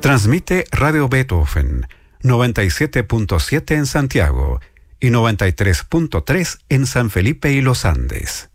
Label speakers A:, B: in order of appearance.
A: Transmite Radio Beethoven, 97.7 en Santiago y 93.3 en San Felipe y Los Andes.